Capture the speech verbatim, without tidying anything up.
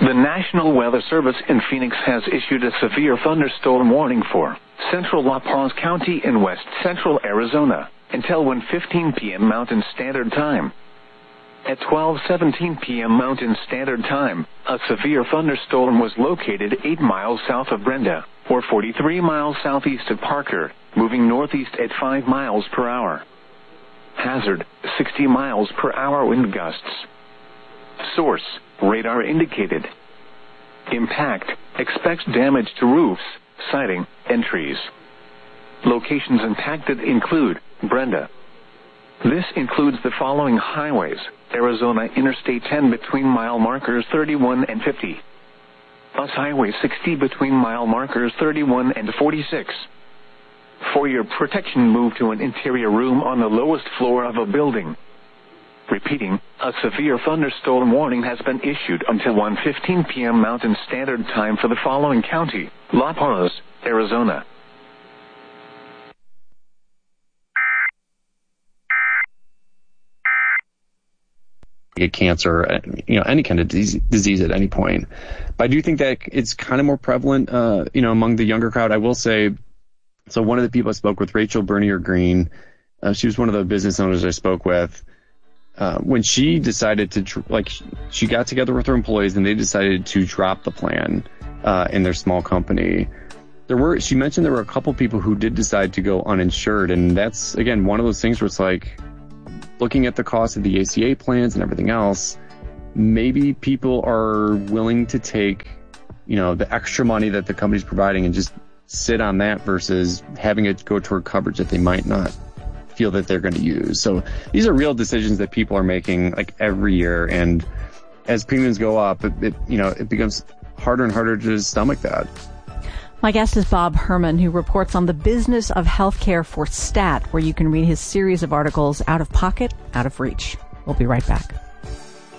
The National Weather Service in Phoenix has issued a severe thunderstorm warning for central La Paz County in west central Arizona until one fifteen p.m. Mountain Standard Time. At twelve seventeen p.m. Mountain Standard Time, a severe thunderstorm was located eight miles south of Brenda, or forty-three miles southeast of Parker, moving northeast at five miles per hour. Hazard, sixty miles per hour wind gusts. Source, radar indicated. Impact, expects damage to roofs, siding, and trees. Locations impacted include Brenda. This includes the following highways: Arizona Interstate ten between mile markers thirty-one and fifty. U S Highway sixty between mile markers thirty-one and forty-six. For your protection, move to an interior room on the lowest floor of a building. Repeating, a severe thunderstorm warning has been issued until one fifteen p.m. Mountain Standard Time for the following county: La Paz, Arizona. Get cancer, you know, any kind of disease, disease at any point. But I do think that it's kind of more prevalent, uh, you know, among the younger crowd. I will say, so one of the people I spoke with, Rachel Bernier Green, uh, she was one of the business owners I spoke with. Uh, when she decided to, tr- like, she got together with her employees and they decided to drop the plan uh, in their small company. There were, she mentioned there were a couple people who did decide to go uninsured. And that's, again, one of those things where it's like, looking at the cost of the A C A plans and everything else, maybe people are willing to take, you know, the extra money that the company's providing and just sit on that versus having it go toward coverage that they might not feel that they're going to use. So these are real decisions that people are making like every year. And as premiums go up, it, it you know, it becomes harder and harder to stomach that. My guest is Bob Herman, who reports on the business of healthcare for Stat, where you can read his series of articles, Out of Pocket, Out of Reach. We'll be right back.